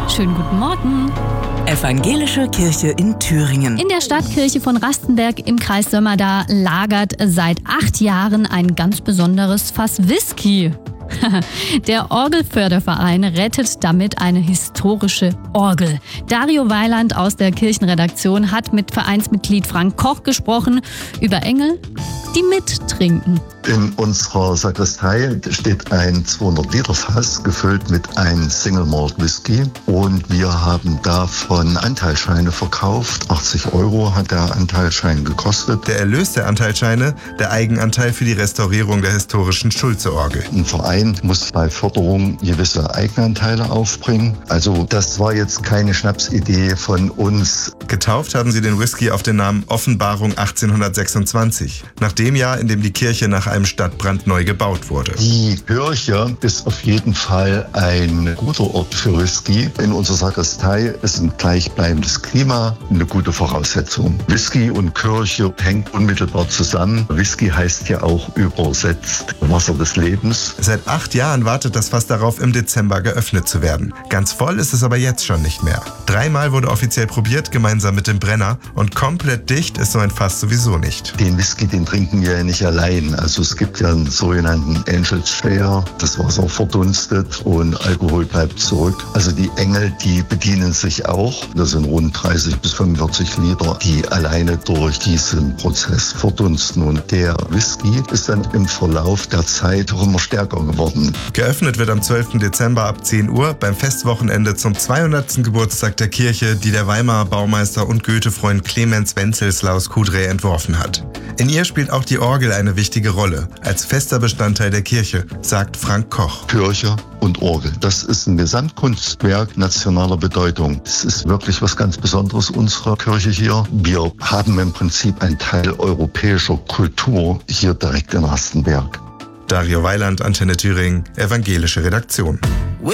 Schönen guten Morgen. Evangelische Kirche in Thüringen. In der Stadtkirche von Rastenberg im Kreis Sömmerda lagert seit 8 Jahren ein ganz besonderes Fass Whisky. Der Orgelförderverein rettet damit eine historische Orgel. Dario Weiland aus der Kirchenredaktion hat mit Vereinsmitglied Frank Koch gesprochen über Engel, die mittrinken. In unserer Sakristei steht ein 200-Liter-Fass gefüllt mit einem Single Malt Whisky und wir haben davon Anteilsscheine verkauft. 80 € hat der Anteilsschein gekostet. Der Erlös der Anteilsscheine, der Eigenanteil für die Restaurierung der historischen Schulze-Orgel. Ein Verein muss bei Förderung gewisse Eigenanteile aufbringen. Also das war jetzt keine Schnapsidee von uns. Getauft haben sie den Whisky auf den Namen Offenbarung 1826, nach dem Jahr, in dem die Kirche nach einem Stadtbrand neu gebaut wurde. Die Kirche ist auf jeden Fall ein guter Ort für Whisky. In unserer Sakristei ist ein gleichbleibendes Klima eine gute Voraussetzung. Whisky und Kirche hängt unmittelbar zusammen. Whisky heißt ja auch übersetzt Wasser des Lebens. Seit 8 Jahren wartet das Fass darauf, im Dezember geöffnet zu werden. Ganz voll ist es aber jetzt schon nicht mehr. 3-mal wurde offiziell probiert, gemeinsam mit dem Brenner. Und komplett dicht ist so ein Fass sowieso nicht. Den Whisky, den trinken wir ja nicht allein. Also es gibt ja einen sogenannten Angel's Share. Das Wasser verdunstet und Alkohol bleibt zurück. Also die Engel, die bedienen sich auch. Das sind rund 30 bis 45 Liter, die alleine durch diesen Prozess verdunsten. Und der Whisky ist dann im Verlauf der Zeit auch immer stärker geworden. Geöffnet wird am 12. Dezember ab 10 Uhr beim Festwochenende zum 200. Geburtstag der Kirche, die der Weimarer Baumeister und Goethe-Freund Clemens Wenzelslaus Kudrä entworfen hat. In ihr spielt auch die Orgel eine wichtige Rolle, als fester Bestandteil der Kirche, sagt Frank Koch. Kirche und Orgel, das ist ein Gesamtkunstwerk nationaler Bedeutung. Es ist wirklich was ganz Besonderes unserer Kirche hier. Wir haben im Prinzip einen Teil europäischer Kultur hier direkt in Rastenberg. Dario Weiland, Antenne Thüringen, Evangelische Redaktion.